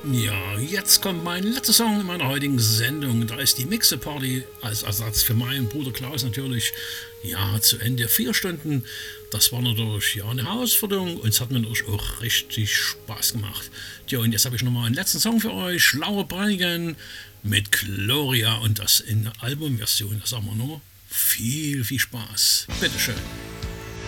Ja, jetzt kommt mein letzter Song in meiner heutigen Sendung. Da ist die Mixe Party als Ersatz für meinen Bruder Klaus natürlich zu Ende. 4 Stunden, das war natürlich eine Herausforderung und es hat mir natürlich auch richtig Spaß gemacht. Ja, und jetzt habe ich nochmal einen letzten Song für euch. Laura Branigan mit Gloria und das in Albumversion. Da sagen wir nur viel Spaß. Bitteschön.